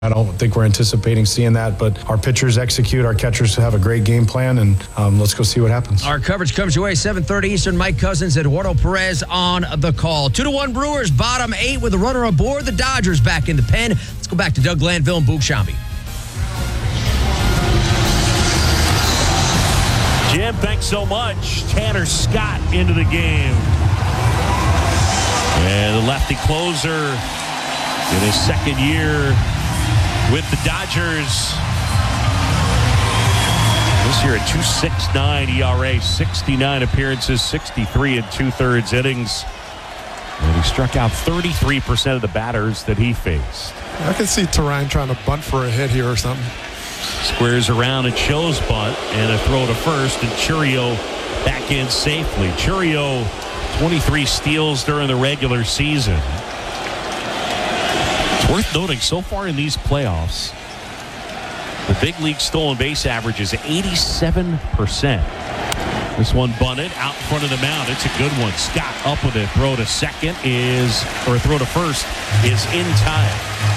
I don't think we're anticipating seeing that, but our pitchers execute, our catchers have a great game plan, and let's go see what happens. Our coverage comes your way, 7:30 Eastern. Mike Cousins, Eduardo Perez on the call. 2-1 Brewers, bottom 8 with a runner aboard. The Dodgers back in the pen. Let's go back to Doug Glanville and Boog Sciambi. Jim, thanks so much. Tanner Scott into the game. And the lefty closer in his second year with the Dodgers. This year a 2.69 ERA, 69 appearances, 63 and 2/3 innings. And he struck out 33% of the batters that he faced. I can see Terang trying to bunt for a hit here or something. Squares around and shows bunt and a throw to first, and Chourio back in safely. Chourio, 23 steals during the regular season. It's worth noting so far in these playoffs, the big league stolen base average is 87%. This one bunted out in front of the mound. It's a good one. Scott up with it. Throw to second throw to first is in time.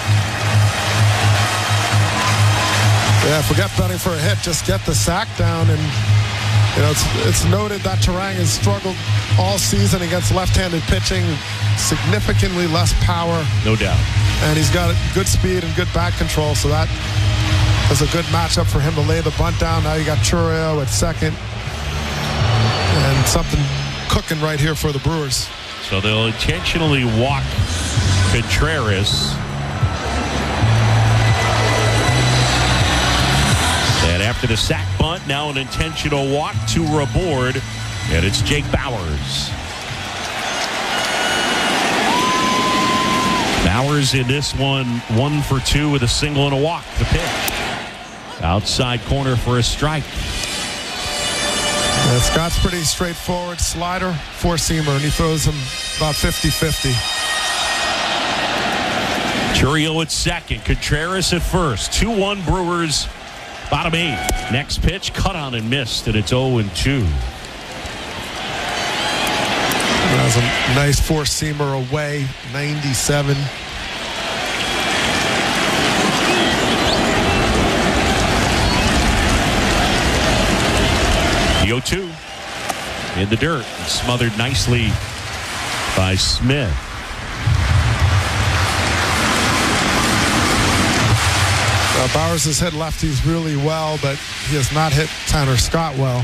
Yeah, forget betting for a hit. Just get the sack down. And, you know, it's noted that Terang has struggled all season against left-handed pitching. Significantly less power. No doubt. And he's got good speed and good bat control. So that was a good matchup for him to lay the bunt down. Now you got Chourio at second. And something cooking right here for the Brewers. So they'll intentionally walk Contreras. And after the sack bunt, now an intentional walk, two are aboard, and it's Jake Bauers. Bauers in this one, 1 for 2 with a single and a walk. The pitch. Outside corner for a strike. Scott's pretty straightforward. Slider, four-seamer, and he throws him about 50-50. Chourio at second. Contreras at first. 2-1 Brewers. Bottom 8. Next pitch, cut on and missed, and it's 0-2. That was a nice four-seamer away, 97. The 0-2 in the dirt, smothered nicely by Smith. Bauers has hit lefties really well, but he has not hit Tanner Scott well.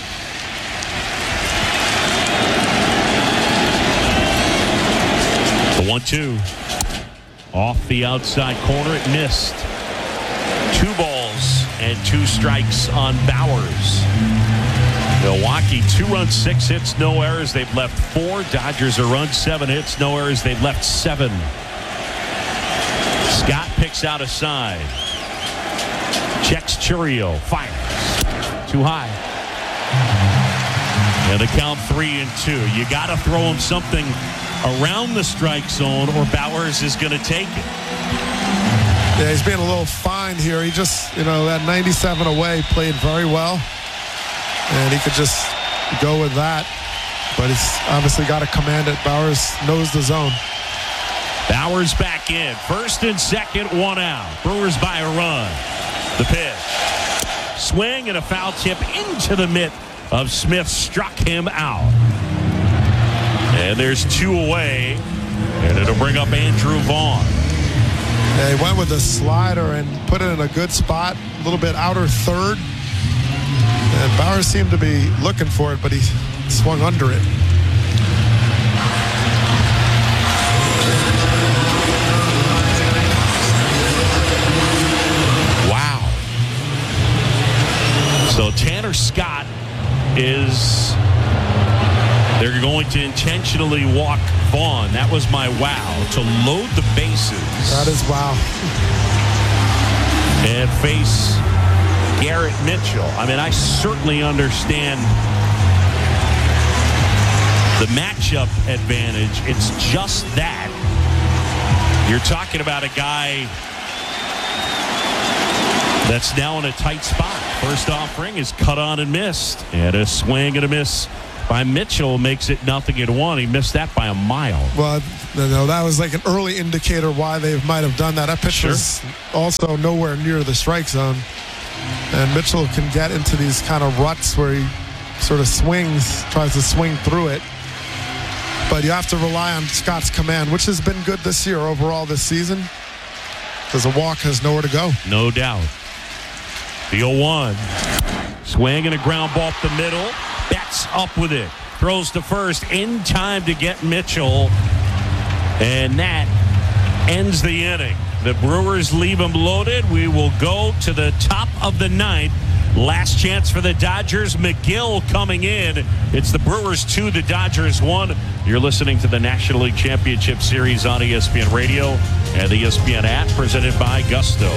The 1-2 off the outside corner. It missed. 2 balls and 2 strikes on Bauers. Milwaukee 2 runs, 6 hits, no errors. They've left 4. Dodgers a run, 7 hits, no errors. They've left 7. Scott picks out a side. Checks Chourio. Fires. Too high. And the count 3-2. You got to throw him something around the strike zone or Bauers is going to take it. Yeah, he's being a little fine here. He just, that 97 away played very well. And he could just go with that. But he's obviously got to command it. Bauers knows the zone. Bauers back in. First and second, 1 out. Brewers by a run. The pitch. Swing and a foul tip into the mitt of Smith. Struck him out. And there's 2 away. And it'll bring up Andrew Vaughn. Yeah, he went with the slider and put it in a good spot. A little bit outer third. And Bauers seemed to be looking for it, but he swung under it. Wow. So Tanner Scott they're going to intentionally walk Vaughn. That was my wow. To load the bases. That is wow. And face Garrett Mitchell. I mean, I certainly understand the matchup advantage. It's just that. You're talking about a guy that's now in a tight spot. First offering is cut on and missed. And a swing and a miss by Mitchell makes it 0-1. He missed that by a mile. Well, that was like an early indicator why they might have done that. That pitch was also nowhere near the strike zone. And Mitchell can get into these kind of ruts where he sort of tries to swing through it. But you have to rely on Scott's command, which has been good this year overall this season, because a walk has nowhere to go. No doubt. The 0-1. Swing and a ground ball up the middle. Betts up with it. Throws to first in time to get Mitchell. And that ends the inning. The Brewers leave them loaded. We will go to the top of the ninth. Last chance for the Dodgers. McGill coming in. It's the Brewers 2, the Dodgers 1. You're listening to the National League Championship Series on ESPN Radio and the ESPN app, presented by Gusto.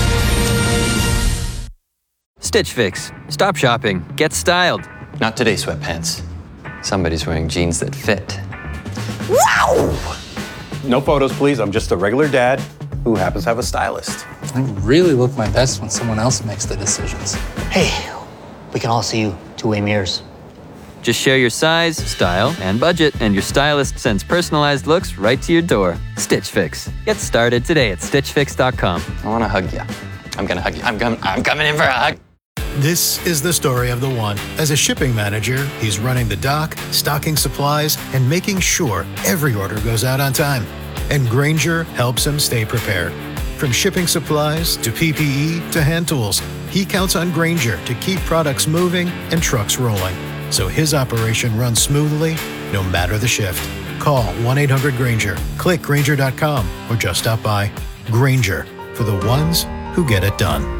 Stitch Fix. Stop shopping. Get styled. Not today, sweatpants. Somebody's wearing jeans that fit. Wow! No photos, please. I'm just a regular dad who happens to have a stylist. I really look my best when someone else makes the decisions. Hey, we can all see you two-way mirrors. Just share your size, style, and budget, and your stylist sends personalized looks right to your door. Stitch Fix. Get started today at StitchFix.com. I want to hug you. I'm going to hug you. I'm coming in for a hug. This is the story of the one. As a shipping manager, he's running the dock, stocking supplies, and making sure every order goes out on time. And Grainger helps him stay prepared. From shipping supplies to PPE to hand tools, he counts on Grainger to keep products moving and trucks rolling, so his operation runs smoothly no matter the shift. Call 1-800-GRAINGER, click Grainger.com, or just stop by. Grainger, for the ones who get it done.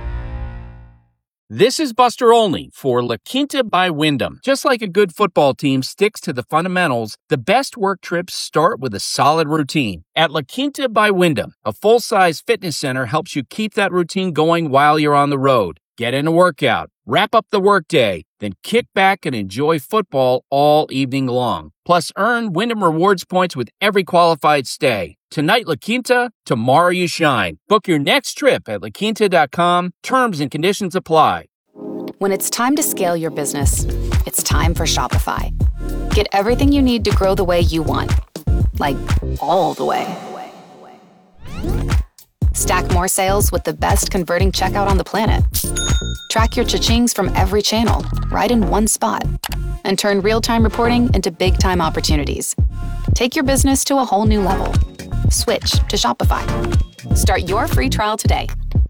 This is Buster Olney for La Quinta by Wyndham. Just like a good football team sticks to the fundamentals, the best work trips start with a solid routine. At La Quinta by Wyndham, a full-size fitness center helps you keep that routine going while you're on the road. Get in a workout, wrap up the workday, then kick back and enjoy football all evening long. Plus, earn Wyndham Rewards points with every qualified stay. Tonight, La Quinta, tomorrow you shine. Book your next trip at LaQuinta.com. Terms and conditions apply. When it's time to scale your business, it's time for Shopify. Get everything you need to grow the way you want. Like, all the way. Stack more sales with the best converting checkout on the planet. Track your cha-chings from every channel, right in one spot. And turn real-time reporting into big-time opportunities. Take your business to a whole new level. Switch to Shopify. Start your free trial today.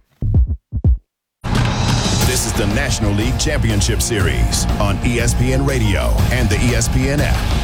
This is the National League Championship Series on ESPN Radio and the ESPN app.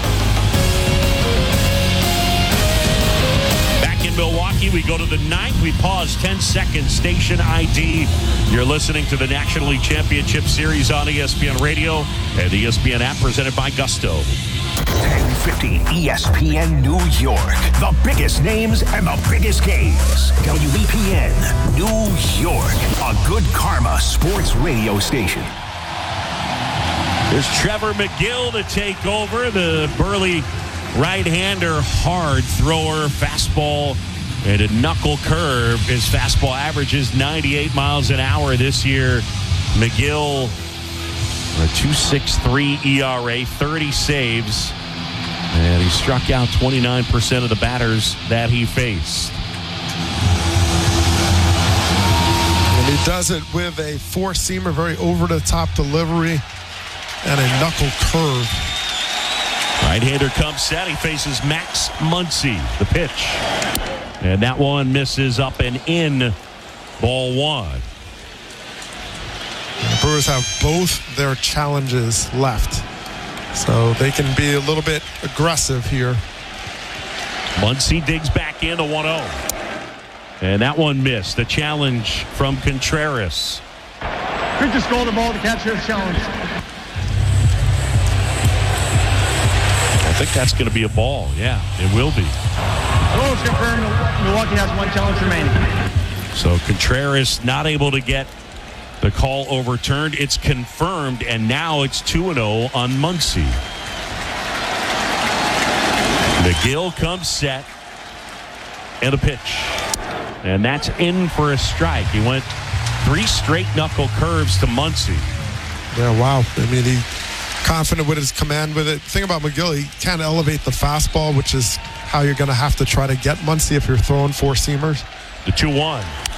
Back in Milwaukee, we go to the ninth. We pause 10 seconds. Station ID. You're listening to the National League Championship Series on ESPN Radio and the ESPN app, presented by Gusto. 1050 ESPN New York. The biggest names and the biggest games. WBPN New York. A good karma sports radio station. There's Trevor McGill to take over. The burly right-hander, hard thrower, fastball, and a knuckle curve. His fastball averages 98 miles an hour this year. McGill, a 2.63 ERA, 30 saves, and he struck out 29% of the batters that he faced. And he does it with a four-seamer, very over-the-top delivery, and a knuckle curve. Right-hander comes set. He faces Max Muncy, the pitch. And that one misses up and in, ball one. The Brewers have both their challenges left, so they can be a little bit aggressive here. Muncy digs back in, a 1-0. And that one missed. A challenge from Contreras. Could just go the ball to catch his challenge. I think that's going to be a ball. Yeah, it will be. Rules confirmed. Milwaukee has one challenge remaining. So Contreras not able to get the call overturned. It's confirmed, and now it's 2-0 on Muncy. McGill comes set, and a pitch. And that's in for a strike. He went 3 straight knuckle curves to Muncy. Yeah, wow. I mean, he confident with his command with it. The thing about McGill, he can't elevate the fastball, which is how you're going to have to try to get Muncy if you're throwing four-seamers. The 2-1.